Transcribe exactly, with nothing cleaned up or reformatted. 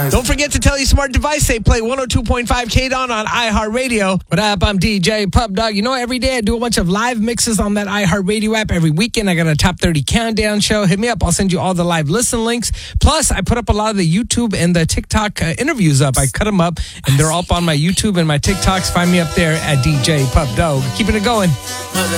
Don't forget to tell your smart device they play one oh two point five K-Don on iHeartRadio. What up? I'm D J Pub Dog. You know, every day I do a bunch of live mixes on that iHeartRadio app. Every weekend I got a top thirty countdown show. Hit me up. I'll send you all the live listen links. Plus, I put up a lot of the YouTube and the TikTok uh, interviews up. I cut them up, and they're up on my YouTube and my TikToks. Find me up there at D J Pub Dog. Keeping it going.